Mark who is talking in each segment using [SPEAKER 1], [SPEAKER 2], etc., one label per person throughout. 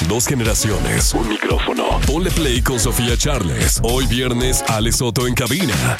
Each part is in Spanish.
[SPEAKER 1] 2 generaciones, un micrófono. Ponle play con Sofía Charles. Hoy viernes, Ale Soto en cabina.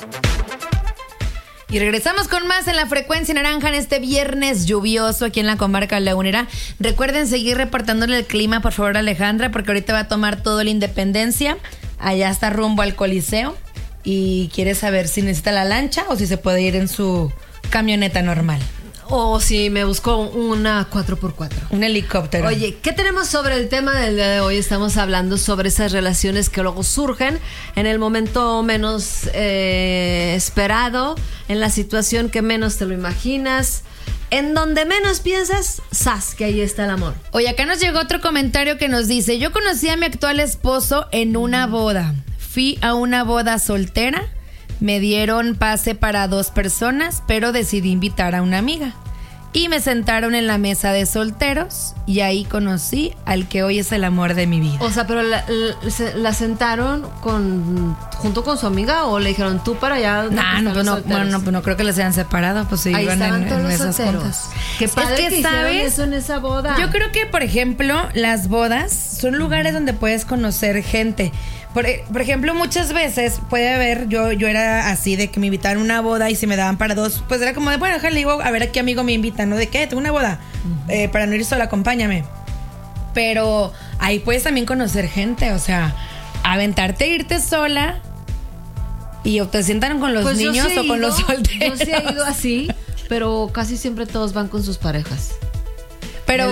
[SPEAKER 2] Y regresamos con más en la frecuencia naranja en este viernes lluvioso aquí en la comarca lagunera. Recuerden seguir reportándole el clima, por favor, Alejandra, porque ahorita va a tomar todo la Independencia. Allá está rumbo al Coliseo y quiere saber si necesita la lancha o si se puede ir en su camioneta normal.
[SPEAKER 3] O si me buscó una 4x4.
[SPEAKER 2] Un helicóptero.
[SPEAKER 3] Oye, ¿qué tenemos sobre el tema del día de hoy? Estamos hablando sobre esas relaciones que luego surgen en el momento menos esperado, en la situación que menos te lo imaginas, en donde menos piensas, ¡zas!, que ahí está el amor.
[SPEAKER 2] Oye, acá nos llegó otro comentario que nos dice: yo conocí a mi actual esposo en una boda. Fui a una boda soltera. Me dieron pase para 2 personas, pero decidí invitar a una amiga. Y me sentaron en la mesa de solteros y ahí conocí al que hoy es el amor de mi vida.
[SPEAKER 3] O sea, pero la sentaron junto con su amiga, o le dijeron tú para allá.
[SPEAKER 2] No creo que les hayan separado, pues se
[SPEAKER 3] ahí
[SPEAKER 2] iban
[SPEAKER 3] estaban todos
[SPEAKER 2] en
[SPEAKER 3] los
[SPEAKER 2] esas
[SPEAKER 3] solteros.
[SPEAKER 2] juntas.
[SPEAKER 3] Qué padre
[SPEAKER 2] es que
[SPEAKER 3] hicieron
[SPEAKER 2] ¿sabes?
[SPEAKER 3] Eso en esa boda.
[SPEAKER 2] Yo creo que, por ejemplo, las bodas son lugares donde puedes conocer gente. Por ejemplo, muchas veces puede haber, yo era así de que me invitaban a una boda y si me daban para 2, pues era como de, bueno, déjale, digo, a ver a qué amigo me invitan, ¿no? ¿De qué? Tengo una boda. Para no ir sola, acompáñame. Pero ahí puedes también conocer gente, o sea, aventarte, irte sola y o te sientan con los
[SPEAKER 3] pues
[SPEAKER 2] niños o con los solteros.
[SPEAKER 3] Yo sí he ido así, pero casi siempre todos van con sus parejas.
[SPEAKER 2] Pero
[SPEAKER 3] el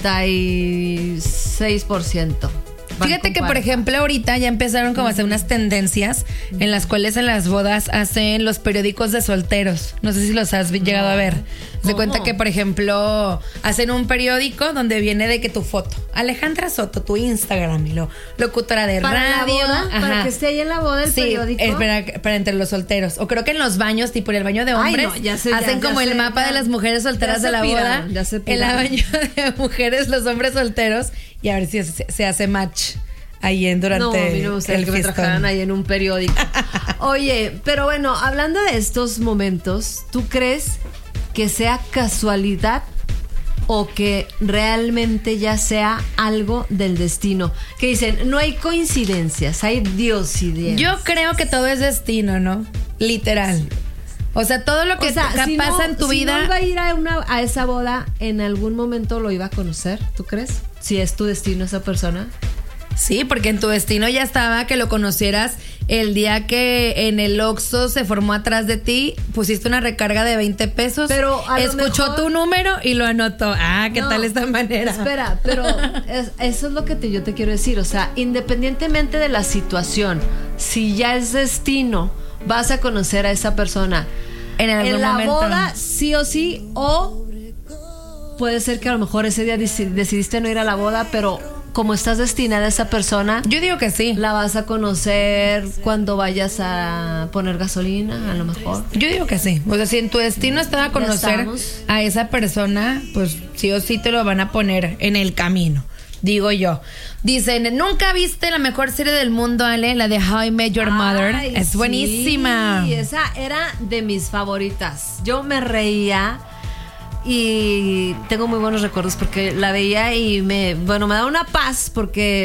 [SPEAKER 3] 96%.
[SPEAKER 2] Fíjate que, por ejemplo, ahorita ya empezaron como a hacer unas tendencias en las cuales en las bodas hacen los periódicos de solteros. No sé si los has llegado a ver. Se cuenta que, por ejemplo, hacen un periódico donde viene de que tu foto, Alejandra Soto, tu Instagram, y locutora de
[SPEAKER 3] para
[SPEAKER 2] radio.
[SPEAKER 3] La boda, para que esté ahí en la boda el periódico.
[SPEAKER 2] Es para entre los solteros. O creo que en los baños, tipo en el baño de hombres, hacen como el mapa de las mujeres solteras de la boda. En el baño de mujeres, los hombres solteros. Y a ver si se hace match ahí durante
[SPEAKER 3] a mí no me gustaría que me trajeran ahí en un periódico. Oye, pero bueno, hablando de estos momentos, ¿tú crees que sea casualidad o que realmente ya sea algo del destino? Que dicen, no hay coincidencias, hay diosidencias.
[SPEAKER 2] Yo creo que todo es destino, ¿no? Literal. O sea, todo lo que pasa en tu vida.
[SPEAKER 3] Si no iba a ir a esa boda, en algún momento lo iba a conocer, ¿tú crees? Si es tu destino esa persona.
[SPEAKER 2] Sí, porque en tu destino ya estaba que lo conocieras el día que en el Oxxo se formó atrás de ti, pusiste una recarga de 20 pesos,
[SPEAKER 3] pero
[SPEAKER 2] escuchó tu número y lo anotó. ¿Qué tal esta manera?
[SPEAKER 3] Espera, pero eso es lo que yo te quiero decir. O sea, independientemente de la situación, si ya es destino, vas a conocer a esa persona en la boda, sí o sí, o puede ser que a lo mejor ese día decidiste no ir a la boda, pero como estás destinada a esa persona,
[SPEAKER 2] yo digo que sí.
[SPEAKER 3] La vas a conocer cuando vayas a poner gasolina, a lo mejor.
[SPEAKER 2] Yo digo que sí. O sea, si en tu destino estaba a conocer a esa persona, pues sí o sí te lo van a poner en el camino. Digo yo. Dicen, ¿nunca viste la mejor serie del mundo, Ale? La de How I Met Your Mother. Es buenísima.
[SPEAKER 3] Sí, esa era de mis favoritas. Yo me reía y tengo muy buenos recuerdos porque la veía y me daba una paz porque